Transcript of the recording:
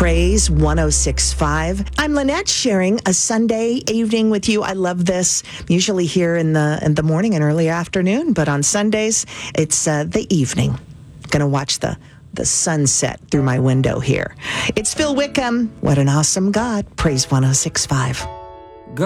Praise 106.5. I'm Lynette, sharing a Sunday evening with you. I love this. I'm usually here in the morning and early afternoon, but on Sundays, it's the evening. Going to watch the sunset through my window here. It's Phil Wickham. What an awesome God. Praise 106.5.